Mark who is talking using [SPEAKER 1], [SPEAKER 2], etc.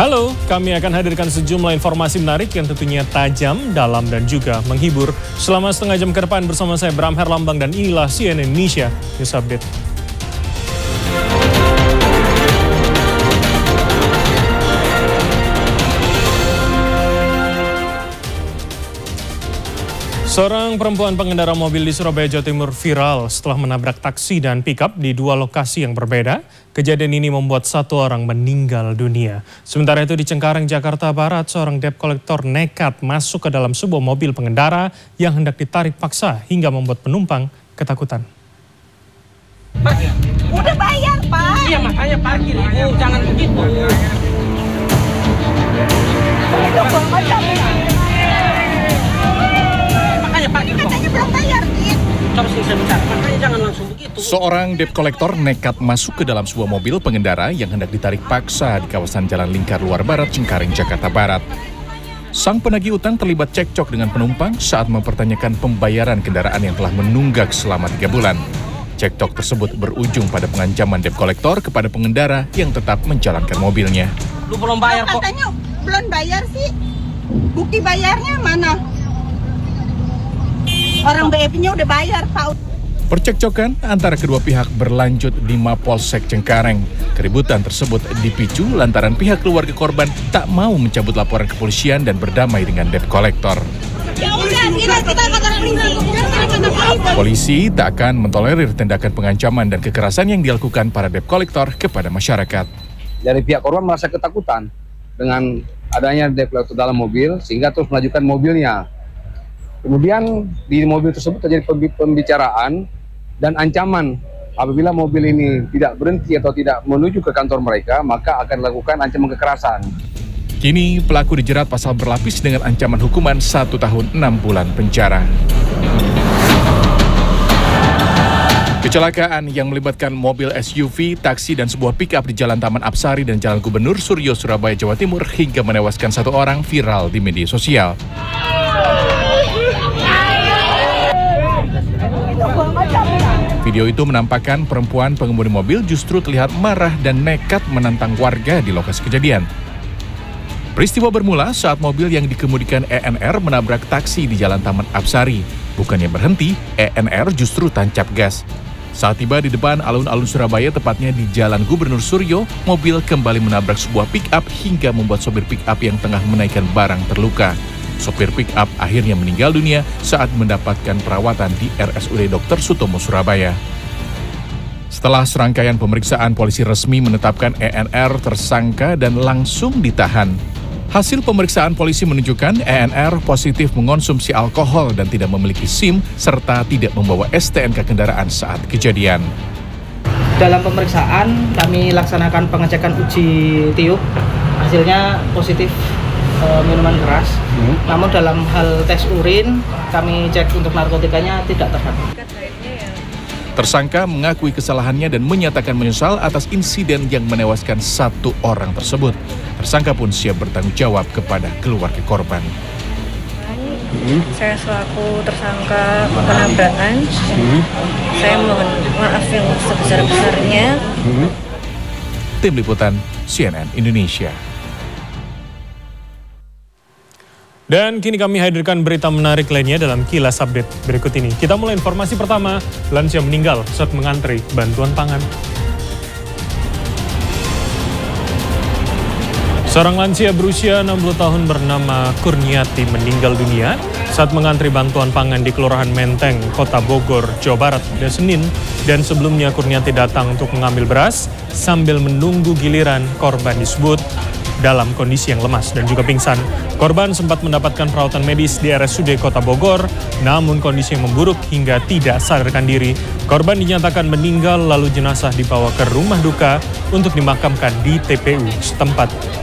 [SPEAKER 1] Halo, kami akan hadirkan sejumlah informasi menarik yang tentunya tajam, dalam, dan juga menghibur. Selama setengah jam ke depan bersama saya Bram Herlambang dan inilah CNN Indonesia News Update. Seorang perempuan pengendara mobil di Surabaya, Jawa Timur viral setelah menabrak taksi dan pickup di dua lokasi yang berbeda. Kejadian ini membuat satu orang meninggal dunia. Sementara itu di Cengkareng, Jakarta Barat, seorang debt collector nekat masuk ke dalam sebuah mobil pengendara yang hendak ditarik paksa hingga membuat penumpang ketakutan.
[SPEAKER 2] Mas, udah bayar, Pak. Iya, makanya parkir, Ibu. Jangan begitu. Katanya belum bayar, makanya jangan langsung begitu.
[SPEAKER 3] Seorang debt collector nekat masuk ke dalam sebuah mobil pengendara yang hendak ditarik paksa di kawasan Jalan Lingkar Luar Barat, Cengkareng, Jakarta Barat. Sang penagih utang terlibat cekcok dengan penumpang saat mempertanyakan pembayaran kendaraan yang telah menunggak selama 3 bulan. Cekcok tersebut berujung pada pengancaman debt collector kepada pengendara yang tetap menjalankan mobilnya.
[SPEAKER 2] Lu belum bayar kok.
[SPEAKER 4] Katanya belum bayar sih. Bukti bayarnya mana? Orang BF-nya udah bayar, Pak.
[SPEAKER 3] Percekcokan antara kedua pihak berlanjut di Mapolsek Cengkareng. Keributan tersebut dipicu lantaran pihak keluarga korban tak mau mencabut laporan kepolisian dan berdamai dengan debt collector. Polisi tak akan mentolerir tindakan pengancaman dan kekerasan yang dilakukan para debt collector kepada masyarakat.
[SPEAKER 5] Dari pihak korban merasa ketakutan dengan adanya debt collector dalam mobil sehingga terus melanjutkan mobilnya. Kemudian di mobil tersebut terjadi pembicaraan dan ancaman apabila mobil ini tidak berhenti atau tidak menuju ke kantor mereka, maka akan dilakukan ancaman kekerasan.
[SPEAKER 3] Kini pelaku dijerat pasal berlapis dengan ancaman hukuman 1 tahun 6 bulan penjara. Kecelakaan yang melibatkan mobil SUV, taksi, dan sebuah pick-up di Jalan Taman Apsari dan Jalan Gubernur Suryo, Surabaya, Jawa Timur hingga menewaskan 1 orang viral di media sosial. Video itu menampakkan perempuan pengemudi mobil justru terlihat marah dan nekat menantang warga di lokasi kejadian. Peristiwa bermula saat mobil yang dikemudikan ENR menabrak taksi di Jalan Taman Apsari. Bukannya berhenti, ENR justru tancap gas. Saat tiba di depan alun-alun Surabaya, tepatnya di Jalan Gubernur Suryo, mobil kembali menabrak sebuah pick-up hingga membuat sopir pick-up yang tengah menaikkan barang terluka. Sopir pick-up akhirnya meninggal dunia saat mendapatkan perawatan di RSUD Dr. Sutomo, Surabaya. Setelah serangkaian pemeriksaan, polisi resmi menetapkan ENR tersangka dan langsung ditahan. Hasil pemeriksaan polisi menunjukkan ENR positif mengonsumsi alkohol dan tidak memiliki SIM serta tidak membawa STNK kendaraan saat kejadian.
[SPEAKER 6] Dalam pemeriksaan kami laksanakan pengecekan uji tiup, hasilnya positif minuman keras. Namun dalam hal tes urin kami cek untuk narkotikanya tidak terdapat.
[SPEAKER 3] Tersangka mengakui kesalahannya dan menyatakan menyesal atas insiden yang menewaskan 1 orang tersebut. Tersangka pun siap bertanggung jawab kepada keluarga korban.
[SPEAKER 7] Saya selaku tersangka penabrakan, saya mohon maaf yang sebesar-besarnya.
[SPEAKER 3] Tim Liputan CNN Indonesia.
[SPEAKER 1] Dan kini kami hadirkan berita menarik lainnya dalam Kilas Update berikut ini. Kita mulai informasi pertama, lansia meninggal saat mengantri bantuan pangan. Seorang lansia berusia 60 tahun bernama Kurniati meninggal dunia saat mengantri bantuan pangan di Kelurahan Menteng, Kota Bogor, Jawa Barat pada Senin. Dan sebelumnya Kurniati datang untuk mengambil beras sambil menunggu giliran. Korban disebut dalam kondisi yang lemas dan juga pingsan. Korban sempat mendapatkan perawatan medis di RSUD Kota Bogor, namun kondisi yang memburuk hingga tidak sadarkan diri. Korban dinyatakan meninggal lalu jenazah dibawa ke rumah duka untuk dimakamkan di TPU setempat.